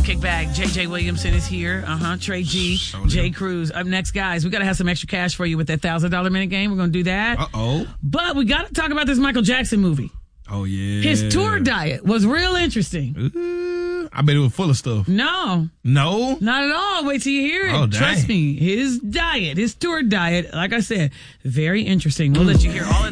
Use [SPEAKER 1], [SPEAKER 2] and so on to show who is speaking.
[SPEAKER 1] Kickback. JJ Williamson is here. Trey G. Jay Cruz. Up next, guys, we got to have some extra cash for you with that $1,000 minute game. We're going to do that. But we got to talk about this Michael Jackson movie.
[SPEAKER 2] Oh, yeah.
[SPEAKER 1] His tour diet was real interesting.
[SPEAKER 2] I bet it was full of stuff.
[SPEAKER 1] No.
[SPEAKER 2] No?
[SPEAKER 1] Not at all. Wait till you hear it.
[SPEAKER 2] Oh, dang.
[SPEAKER 1] Trust me. His tour diet, like I said, very interesting. We'll let you hear all of